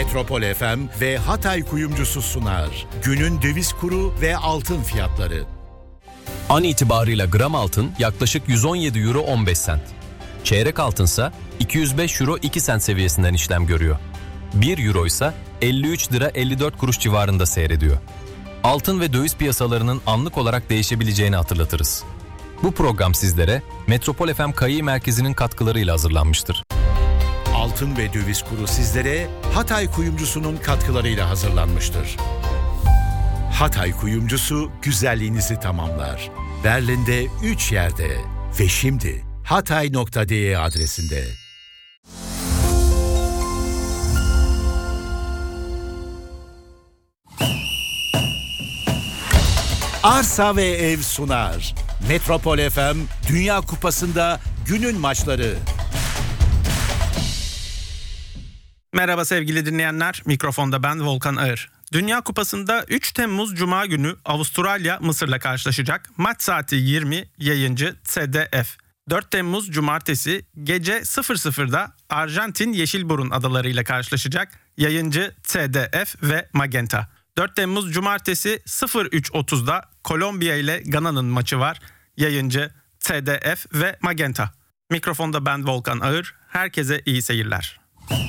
Metropol FM ve Hatay Kuyumcusu sunar. Günün döviz kuru ve altın fiyatları. An itibarıyla gram altın yaklaşık 117 euro 15 sent. Çeyrek altınsa 205 euro 2 sent seviyesinden işlem görüyor. 1 euro ise 53 lira 54 kuruş civarında seyrediyor. Altın ve döviz piyasalarının anlık olarak değişebileceğini hatırlatırız. Bu program sizlere Metropol FM KAI Merkezi'nin katkılarıyla hazırlanmıştır. Altın ve döviz kuru sizlere Hatay Kuyumcusu'nun katkılarıyla hazırlanmıştır. Hatay Kuyumcusu güzelliğinizi tamamlar. Berlin'de 3 yerde ve şimdi hatay.de adresinde. Arsa ve Ev sunar. Metropol FM Dünya Kupası'nda günün maçları. Merhaba sevgili dinleyenler, mikrofonda ben Volkan Ağır. Dünya Kupası'nda 3 Temmuz Cuma günü Avustralya Mısır'la karşılaşacak. Maç saati 20, yayıncı TDF. 4 Temmuz Cumartesi gece 00'da Arjantin Yeşilburun adalarıyla karşılaşacak. Yayıncı TDF ve Magenta. 4 Temmuz Cumartesi 03.30'da Kolombiya ile Gana'nın maçı var. Yayıncı TDF ve Magenta. Mikrofonda ben Volkan Ağır. Herkese iyi seyirler.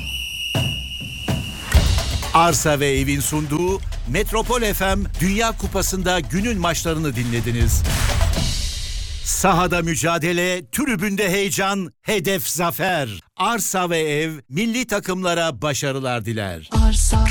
Arsa ve Evin sunduğu Metropol FM Dünya Kupası'nda günün maçlarını dinlediniz. Sahada mücadele, tribünde heyecan, hedef zafer. Arsa ve Ev milli takımlara başarılar diler. Arsa